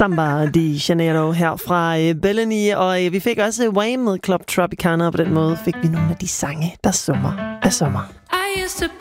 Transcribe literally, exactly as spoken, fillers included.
Samba de Janeiro her fra uh, Bellany, og uh, vi fik også Wham med Club Tropicana, og på den måde fik vi nogle af de sange, der summer af sommer. I used to